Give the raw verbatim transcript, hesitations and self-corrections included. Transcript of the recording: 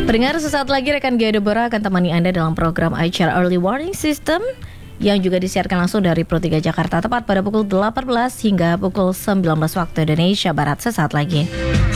Pendengar, sesaat lagi rekan Gia Deborah akan temani Anda dalam program acara Early Warning System yang juga disiarkan langsung dari Pro tiga Jakarta tepat pada pukul delapan belas hingga pukul sembilan belas waktu Indonesia Barat sesaat lagi.